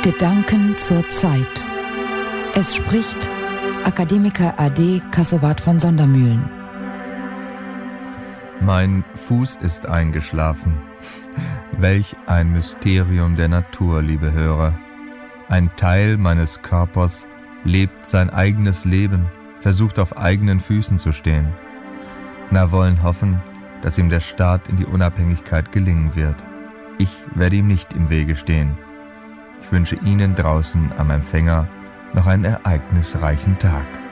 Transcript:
Gedanken zur Zeit. Es spricht Akademiker AD Kassowat von Sondermühlen. Mein Fuß ist eingeschlafen. Welch ein Mysterium der Natur, liebe Hörer. Ein Teil meines Körpers lebt sein eigenes Leben, versucht auf eigenen Füßen zu stehen. Na, wollen hoffen, dass ihm der Start in die Unabhängigkeit gelingen wird. Ich werde ihm nicht im Wege stehen. Ich wünsche Ihnen draußen am Empfänger noch einen ereignisreichen Tag.